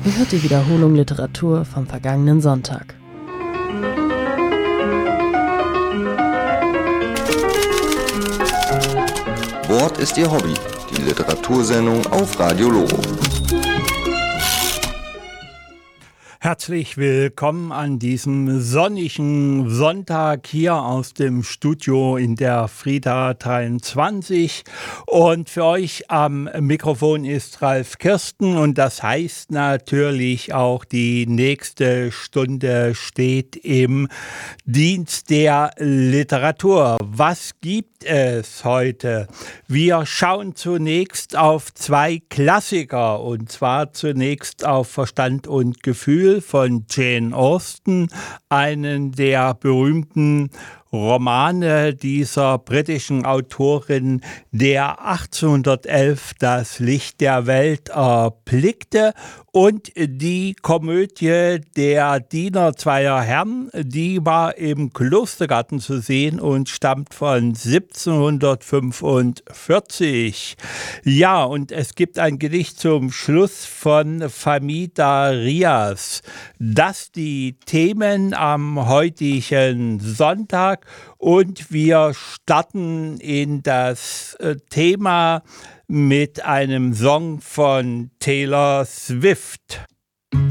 Ihr hört die Wiederholung Literatur vom vergangenen Sonntag. Wort ist Ihr Hobby, die Literatursendung auf Radio Loro. Herzlich willkommen an diesem sonnigen Sonntag hier aus dem Studio in der Frieda 23. Und für euch am Mikrofon ist Ralf Kirsten und das heißt natürlich auch, die nächste Stunde steht im Dienst der Literatur. Was gibt es heute? Wir schauen zunächst auf zwei Klassiker und zwar zunächst auf Verstand und Gefühl von Jane Austen, einen der berühmten Romane dieser britischen Autorin, der 1811 das Licht der Welt erblickte, und die Komödie Der Diener zweier Herren, die war im Klostergarten zu sehen und stammt von 1745. Ja, und es gibt ein Gedicht zum Schluss von Famida Rias. Das die Themen am heutigen Sonntag, und wir starten in das Thema mit einem Song von Taylor Swift.